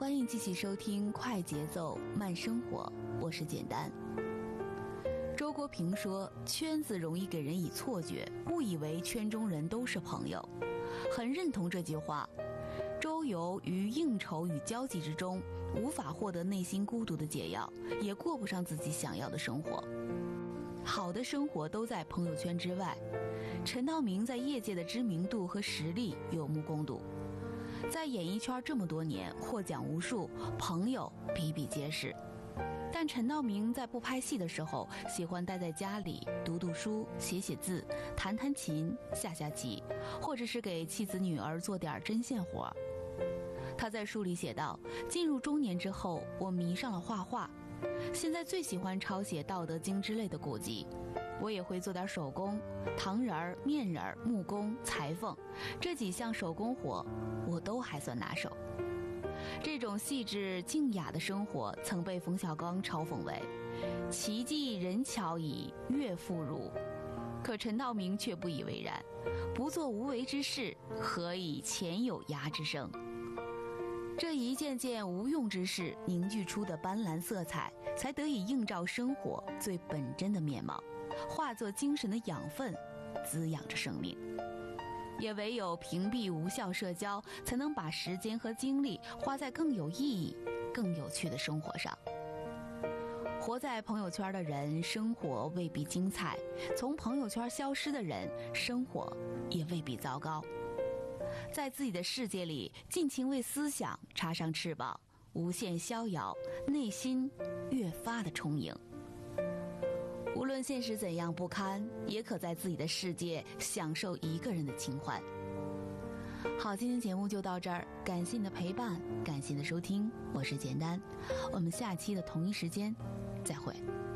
欢迎继续收听快节奏慢生活，我是简单。周国平说，圈子容易给人以错觉，误以为圈中人都是朋友。很认同这句话。周游于应酬与交际之中，无法获得内心孤独的解药，也过不上自己想要的生活。好的生活都在朋友圈之外。陈道明在业界的知名度和实力有目共睹，在演艺圈这么多年，获奖无数，朋友比比皆是。但陈道明在不拍戏的时候，喜欢待在家里读读书、写写字、弹弹琴、下下棋，或者是给妻子女儿做点针线活。他在书里写道，进入中年之后，我迷上了画画，现在最喜欢抄写《道德经》之类的古籍。我也会做点手工，糖人、面人、木工、裁缝，这几项手工活我都还算拿手。这种细致静雅的生活曾被冯小刚嘲讽为奇迹人巧矣，乐妇孺。可陈道明却不以为然，不做无为之事，何以钱有涯之声。这一件件无用之事凝聚出的斑斓色彩，才得以映照生活最本真的面貌，化作精神的养分，滋养着生命。也唯有屏蔽无效社交，才能把时间和精力花在更有意义、更有趣的生活上。活在朋友圈的人，生活未必精彩；从朋友圈消失的人，生活也未必糟糕。在自己的世界里，尽情为思想插上翅膀，无限逍遥，内心越发的充盈。无论现实怎样不堪，也可在自己的世界享受一个人的清欢。好，今天节目就到这儿，感谢你的陪伴，感谢你的收听，我是简单，我们下期的同一时间再会。